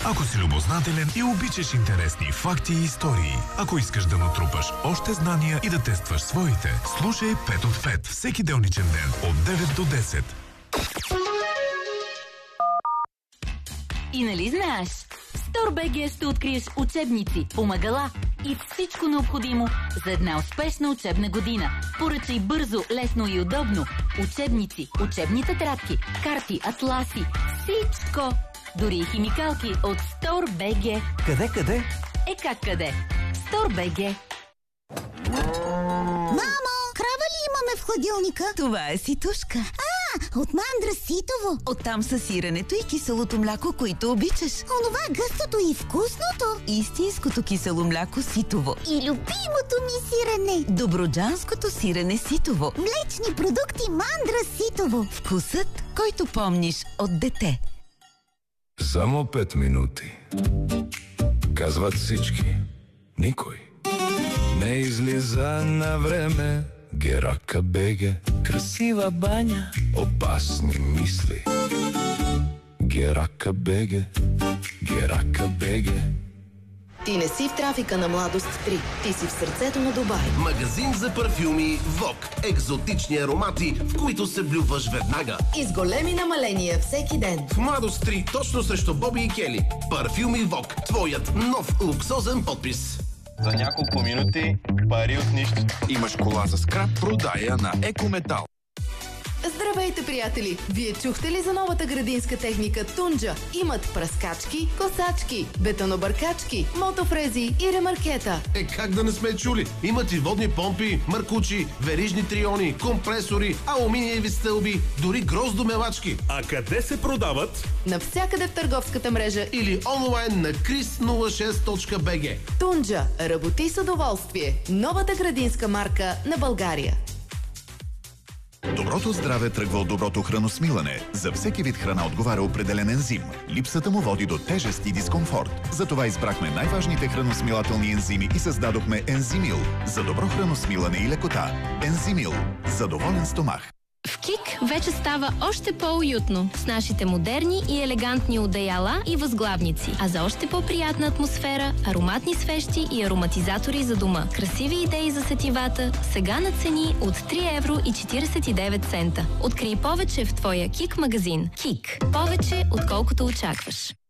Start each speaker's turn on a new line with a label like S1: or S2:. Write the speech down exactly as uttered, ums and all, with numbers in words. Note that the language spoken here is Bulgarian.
S1: Ако си любознателен и обичаш интересни факти и истории, ако искаш да натрупаш още знания и да тестваш своите, слушай пет от пет всеки делничен ден от девет до десет.
S2: И нали знаеш? В StoreBG ще откриеш учебници, помагала и всичко необходимо за една успешна учебна година. Поръчай бързо, лесно и удобно учебници, учебни тетрадки, карти, атласи, всичко! Дори и химикалки от StoreBG.
S3: Къде, къде?
S2: Е как къде? StoreBG.
S4: Мамо, крава ли имаме в хладилника?
S3: Това е ситушка.
S4: А, от мандра ситово.
S3: Оттам са сиренето и киселото мляко, които обичаш.
S4: Онова гъстото и вкусното.
S3: Истинското кисело мляко ситово.
S4: И любимото ми сирене.
S3: Доброджанското сирене ситово.
S4: Млечни продукти мандра ситово.
S3: Вкусът, който помниш от дете.
S5: Само пет минути. Казват всички. Никой не излиза на време. Герака беге. Красива баня. Опасни мисли. Герака беге. Герака беге.
S6: Ти не си в трафика на Младост три. Ти си в сърцето на Дубай.
S7: Магазин за парфюми Вок. Екзотични аромати, в които се влюбваш веднага.
S6: И с големи намаления всеки ден.
S7: В Младост три, точно срещу Боби и Кели. Парфюми Вок. Твоят нов луксозен подпис.
S8: За няколко минути пари от нищо.
S9: Имаш кола за скрап, продай я на Екометал.
S6: Здравейте, приятели! Вие чухте ли за новата градинска техника Тунджа? Имат пръскачки, косачки, бетонобъркачки, мотофрези и ремаркета.
S7: Е, как да не сме чули? Имат и водни помпи, маркучи, верижни триони, компресори, алуминиеви стълби, дори гроздомелачки.
S10: А къде се продават?
S6: Навсякъде в търговската мрежа
S7: или онлайн на крис нула шест точка би джи.
S6: Тунджа. Работи с удоволствие. Новата градинска марка на България.
S11: Доброто здраве тръгва от доброто храносмилане. За всеки вид храна отговаря определен ензим. Липсата му води до тежест и дискомфорт. Затова избрахме най-важните храносмилателни ензими и създадохме Ензимил. За добро храносмилане и лекота. Ензимил. За доволен стомах.
S12: В КИК вече става още по-уютно с нашите модерни и елегантни одеяла и възглавници. А за още по-приятна атмосфера, ароматни свещи и ароматизатори за дома. Красиви идеи за сетивата, сега на цени от три евро и четиридесет и девет цента. Открий повече в твоя КИК магазин. КИК. Повече, отколкото очакваш.